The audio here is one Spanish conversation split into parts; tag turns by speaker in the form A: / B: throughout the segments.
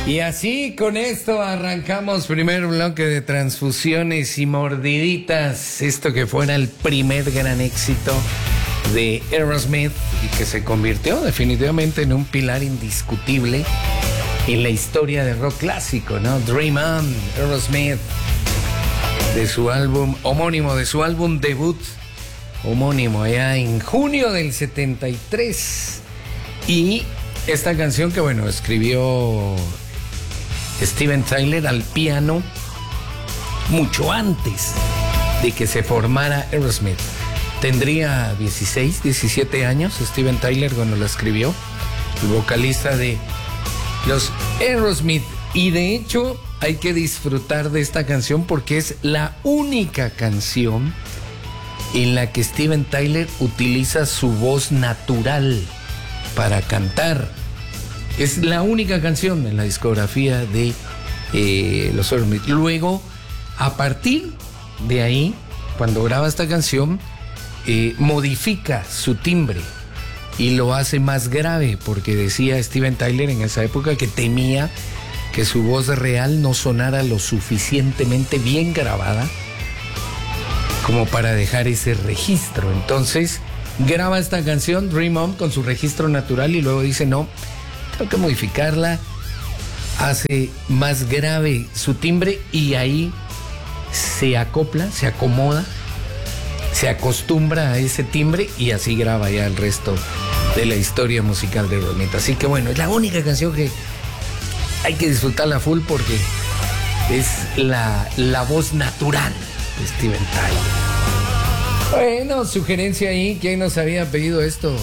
A: Y así con esto arrancamos primer bloque de transfusiones y mordiditas. Esto que fuera el primer gran éxito de Aerosmith y que se convirtió definitivamente en un pilar indiscutible en la historia del rock clásico, ¿no? Dream On, Aerosmith, de su álbum homónimo, de su álbum debut homónimo, allá en junio del 73. Y esta canción que, bueno, escribió Steven Tyler al piano mucho antes de que se formara Aerosmith. Tendría 16, 17 años Steven Tyler cuando la escribió, el vocalista de los Aerosmith. Y de hecho hay que disfrutar de esta canción porque es la única canción en la que Steven Tyler utiliza su voz natural para cantar. Es la única canción en la discografía de los Aerosmith. Luego, a partir de ahí, cuando graba esta canción, modifica su timbre y lo hace más grave, porque decía Steven Tyler en esa época que temía que su voz real no sonara lo suficientemente bien grabada como para dejar ese registro. Entonces graba esta canción Dream On con su registro natural y luego dice no, tengo que modificarla, hace más grave su timbre y ahí se acopla, se acomoda, se acostumbra a ese timbre y así graba ya el resto de la historia musical de Aerosmith. Así que bueno, es la única canción que hay que disfrutarla full porque es la voz natural de Steven Tyler. Bueno, sugerencia ahí, ¿quién nos había pedido esto?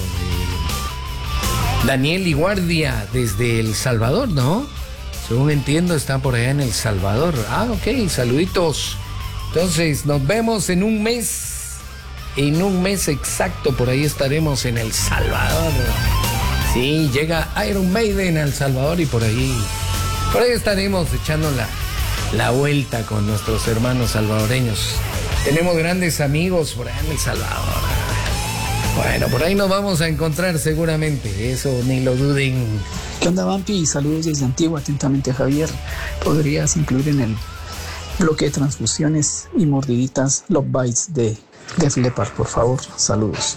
A: Daniel Iguardia desde El Salvador, ¿no? Según entiendo, está por allá en El Salvador. Ah, ok, saluditos. Entonces, nos vemos en un mes. En un mes exacto, por ahí estaremos en El Salvador. Sí, llega Iron Maiden a El Salvador y por ahí estaremos echando la vuelta con nuestros hermanos salvadoreños. Tenemos grandes amigos por allá en El Salvador. Bueno, por ahí nos vamos a encontrar seguramente, eso ni lo duden.
B: ¿Qué onda, Vampi? Saludos desde Antigua, atentamente Javier. ¿Podrías incluir en el bloque de transfusiones y mordiditas Love Bites de Def Leppard, por favor? Saludos.